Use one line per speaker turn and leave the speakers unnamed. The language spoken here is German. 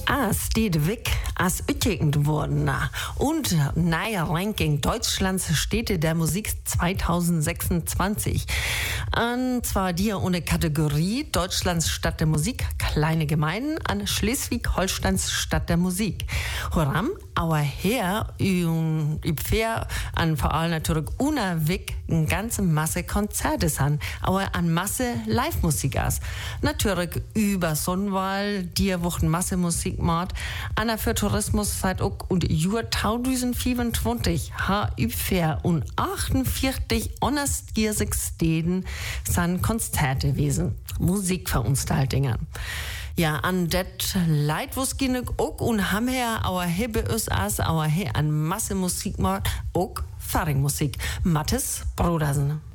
Steht weg, als utgekend worden. Und neuer Ranking Deutschlands Städte der Musik 2026. Und zwar dir ohne Kategorie Deutschlands Stadt der Musik, kleine Gemeinden an Schleswig-Holsteins Stadt der Musik. Horam, aber her, fair an vor allem natürlich unterwegs eine ganze Masse Konzerte an, aber an Masse Live-Musik aus. Natürlich über Sonnenwahl, dir Wochen Masse Musik macht, Anna für Tourismus seit und Jahr 2024 fair und 48 honestgiersig Städten sind Konzerte gewesen, Musikveranstaltungen. Ja, an det Leid, wo's genug auch und haben her, aber hebe us as, aber he an Masse Musik macht, auch Faringmusik. Mathis Brodersen.